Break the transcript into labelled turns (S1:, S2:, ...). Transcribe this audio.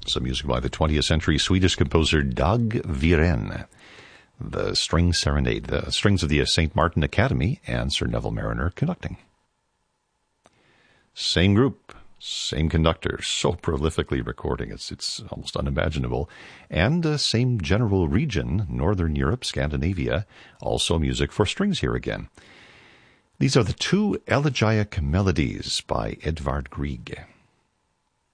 S1: Some music by the 20th century Swedish composer Dag Viren. The String Serenade, the strings of the St. Martin Academy, and Sir Neville Mariner conducting. Same group, same conductor, so prolifically recording, it's almost unimaginable. And same general region, Northern Europe, Scandinavia, also music for strings here again. These are the two elegiac melodies by Edvard Grieg.